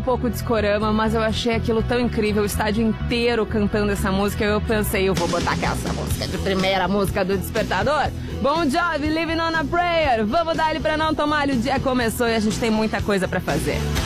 um pouco de Discorama, mas eu achei aquilo tão incrível, o estádio inteiro cantando essa música. Eu pensei, eu vou botar essa música de primeira, música do Despertador. Bon Jovi, Living on a Prayer. Vamos dar ele pra não tomar, o dia começou e a gente tem muita coisa pra fazer.